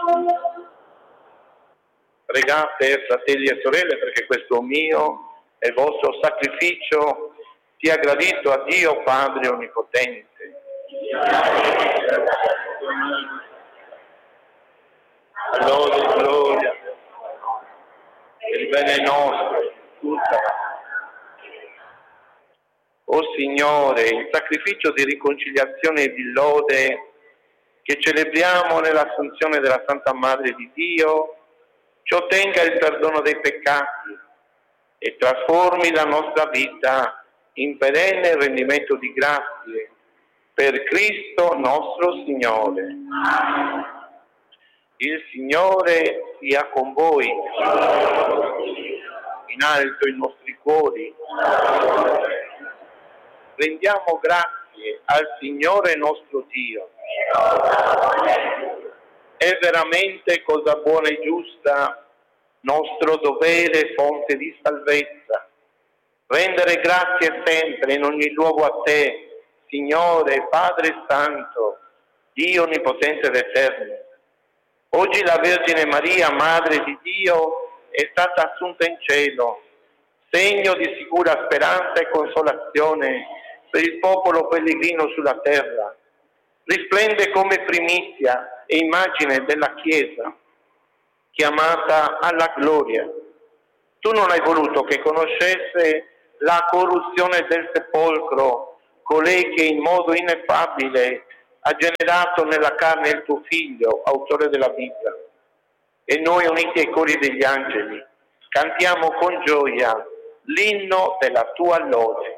Pregate, fratelli e sorelle, perché questo mio e vostro sacrificio sia gradito a Dio Padre Onnipotente. A lode e gloria, il bene nostro, tutta. O Signore, il sacrificio di riconciliazione e di lode che celebriamo nell'Assunzione della Santa Madre di Dio, ci ottenga il perdono dei peccati e trasformi la nostra vita in perenne rendimento di grazie per Cristo nostro Signore. Il Signore sia con voi. In alto i nostri cuori. Rendiamo grazie al Signore nostro Dio. È veramente cosa buona e giusta, nostro dovere e fonte di salvezza, rendere grazie sempre in ogni luogo a Te, Signore, Padre Santo, Dio Onnipotente ed Eterno. Oggi la Vergine Maria, Madre di Dio, è stata assunta in cielo, segno di sicura speranza e consolazione per il popolo pellegrino sulla terra. Risplende come primizia e immagine della Chiesa, chiamata alla gloria. Tu non hai voluto che conoscesse la corruzione del sepolcro, colei che in modo ineffabile ha generato nella carne il tuo Figlio, autore della vita. E noi, uniti ai cori degli angeli, cantiamo con gioia l'inno della tua lode.